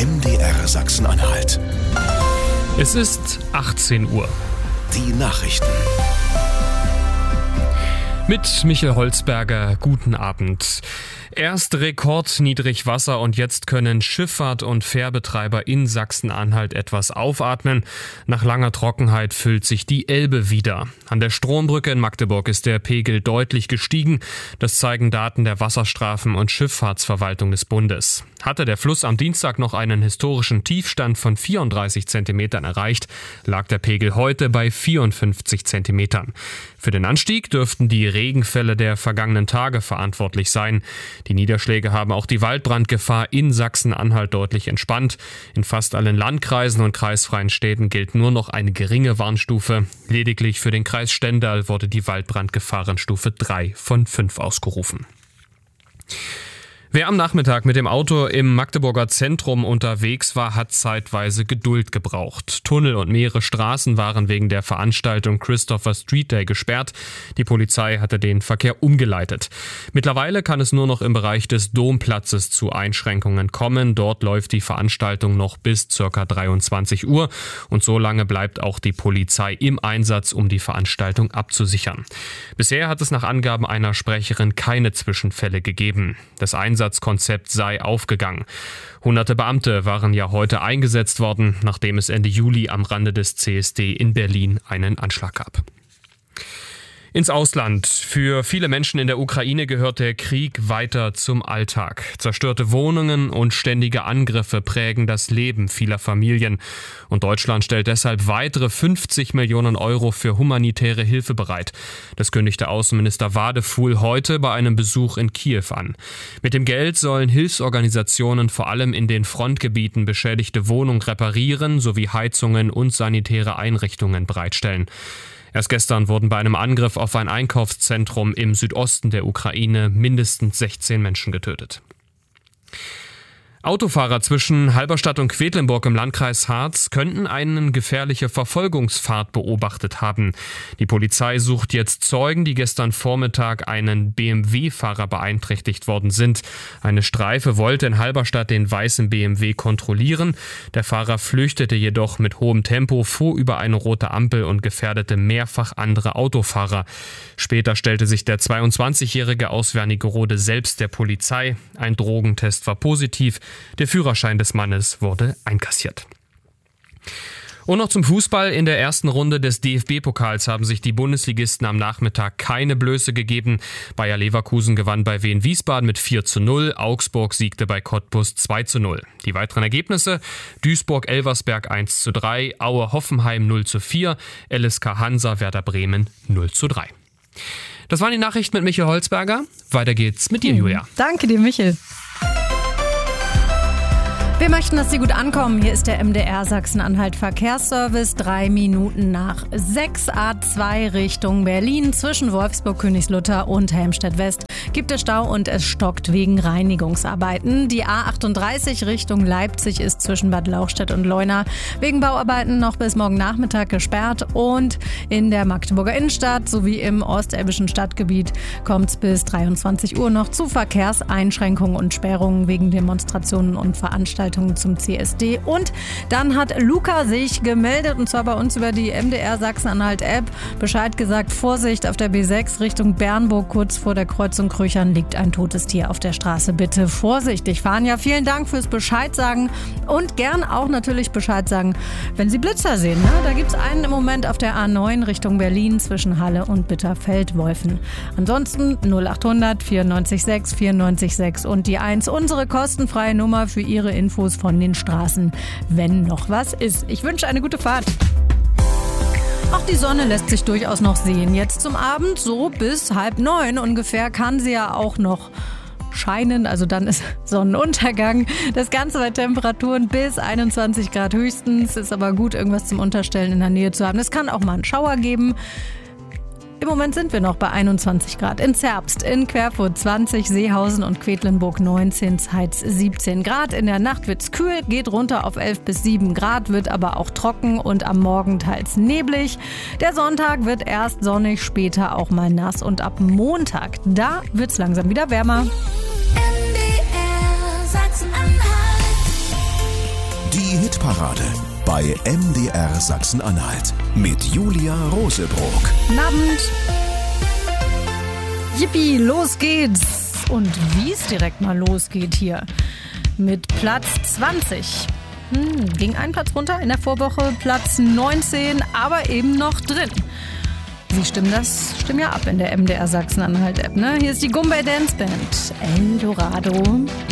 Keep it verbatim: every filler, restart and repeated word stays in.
M D R Sachsen-Anhalt. Es ist achtzehn Uhr. Die Nachrichten. Mit Michael Holzberger, guten Abend. Erst rekordniedrig Wasser und jetzt können Schifffahrt- und Fährbetreiber in Sachsen-Anhalt etwas aufatmen. Nach langer Trockenheit füllt sich die Elbe wieder. An der Strombrücke in Magdeburg ist der Pegel deutlich gestiegen. Das zeigen Daten der Wasserstraßen- und Schifffahrtsverwaltung des Bundes. Hatte der Fluss am Dienstag noch einen historischen Tiefstand von vierunddreißig Zentimetern erreicht, lag der Pegel heute bei vierundfünfzig Zentimetern. Für den Anstieg dürften die Regenfälle der vergangenen Tage verantwortlich sein. Die Niederschläge haben auch die Waldbrandgefahr in Sachsen-Anhalt deutlich entspannt. In fast allen Landkreisen und kreisfreien Städten gilt nur noch eine geringe Warnstufe. Lediglich für den Kreis Stendal wurde die Waldbrandgefahrenstufe drei von fünf ausgerufen. Wer am Nachmittag mit dem Auto im Magdeburger Zentrum unterwegs war, hat zeitweise Geduld gebraucht. Tunnel und mehrere Straßen waren wegen der Veranstaltung Christopher Street Day gesperrt. Die Polizei hatte den Verkehr umgeleitet. Mittlerweile kann es nur noch im Bereich des Domplatzes zu Einschränkungen kommen. Dort läuft die Veranstaltung noch bis ca. dreiundzwanzig Uhr. Und so lange bleibt auch die Polizei im Einsatz, um die Veranstaltung abzusichern. Bisher hat es nach Angaben einer Sprecherin keine Zwischenfälle gegeben. Das Einsatz Konzept sei aufgegangen. Hunderte Beamte waren ja heute eingesetzt worden, nachdem es Ende Juli am Rande des C S D in Berlin einen Anschlag gab. Ins Ausland. Für viele Menschen in der Ukraine gehört der Krieg weiter zum Alltag. Zerstörte Wohnungen und ständige Angriffe prägen das Leben vieler Familien. Und Deutschland stellt deshalb weitere fünfzig Millionen Euro für humanitäre Hilfe bereit. Das kündigte Außenminister Wadefuhl heute bei einem Besuch in Kiew an. Mit dem Geld sollen Hilfsorganisationen vor allem in den Frontgebieten beschädigte Wohnungen reparieren sowie Heizungen und sanitäre Einrichtungen bereitstellen. Erst gestern wurden bei einem Angriff auf ein Einkaufszentrum im Südosten der Ukraine mindestens sechzehn Menschen getötet. Autofahrer zwischen Halberstadt und Quedlinburg im Landkreis Harz könnten eine gefährliche Verfolgungsfahrt beobachtet haben. Die Polizei sucht jetzt Zeugen, die gestern Vormittag einen B M W-Fahrer beeinträchtigt worden sind. Eine Streife wollte in Halberstadt den weißen B M W kontrollieren. Der Fahrer flüchtete jedoch mit hohem Tempo, fuhr über eine rote Ampel und gefährdete mehrfach andere Autofahrer. Später stellte sich der zweiundzwanzigjährige aus Wernigerode selbst der Polizei. Ein Drogentest war positiv. Der Führerschein des Mannes wurde einkassiert. Und noch zum Fußball. In der ersten Runde des D F B-Pokals haben sich die Bundesligisten am Nachmittag keine Blöße gegeben. Bayer Leverkusen gewann bei Wien Wiesbaden mit vier zu null, Augsburg siegte bei Cottbus zwei zu null. Die weiteren Ergebnisse: Duisburg-Elversberg eins zu drei, Aue-Hoffenheim null zu vier, L S K Hansa Werder Bremen null zu drei. Das waren die Nachrichten mit Michael Holzberger. Weiter geht's mit dir, Julia. Danke dir, Michael. Wir möchten, dass Sie gut ankommen. Hier ist der M D R Sachsen-Anhalt Verkehrsservice. Drei Minuten nach sechs, A zwei Richtung Berlin. Zwischen Wolfsburg, Königslutter und Helmstedt West gibt es Stau und es stockt wegen Reinigungsarbeiten. Die A achtunddreißig Richtung Leipzig ist zwischen Bad Lauchstädt und Leuna wegen Bauarbeiten noch bis morgen Nachmittag gesperrt. Und in der Magdeburger Innenstadt sowie im ostelbischen Stadtgebiet kommt es bis dreiundzwanzig Uhr noch zu Verkehrseinschränkungen und Sperrungen wegen Demonstrationen und Veranstaltungen zum C S D. Und dann hat Luca sich gemeldet, und zwar bei uns über die M D R Sachsen-Anhalt-App. Bescheid gesagt: Vorsicht, auf der B sechs Richtung Bernburg, kurz vor der Kreuzung Kröchern liegt ein totes Tier auf der Straße. Bitte vorsichtig fahren. Ja, vielen Dank fürs Bescheid sagen und gern auch natürlich Bescheid sagen, wenn Sie Blitzer sehen. Ne? Da gibt es einen im Moment auf der A neun Richtung Berlin zwischen Halle und Bitterfeld-Wolfen. Ansonsten null achthundert vierundneunzig sechs vierundneunzig sechs und die eins, unsere kostenfreie Nummer für Ihre Infos von den Straßen, wenn noch was ist. Ich wünsche eine gute Fahrt. Auch die Sonne lässt sich durchaus noch sehen. Jetzt zum Abend, so bis halb neun ungefähr, kann sie ja auch noch scheinen. Also dann ist Sonnenuntergang. Das Ganze bei Temperaturen bis einundzwanzig Grad höchstens. Ist aber gut, irgendwas zum Unterstellen in der Nähe zu haben. Es kann auch mal einen Schauer geben. Im Moment sind wir noch bei einundzwanzig Grad. In Zerbst, in Querfurt zwanzig, Seehausen und Quedlinburg neunzehn, Zeitz siebzehn Grad. In der Nacht wird's kühl, geht runter auf elf bis sieben Grad, wird aber auch trocken und am Morgen teils neblig. Der Sonntag wird erst sonnig, später auch mal nass und ab Montag, da wird's langsam wieder wärmer. M D R Sachsen-Anhalt Die Hitparade bei M D R Sachsen-Anhalt mit Julia Rosebrock. Guten Abend. Yippie, los geht's. Und wie es direkt mal losgeht hier. Mit Platz zwanzig. Hm, ging ein Platz runter in der Vorwoche, Platz neunzehn, aber eben noch drin. Sie stimmen das, stimmen ja ab in der M D R Sachsen-Anhalt-App, ne? Hier ist die Gumbay Dance Band. Eldorado.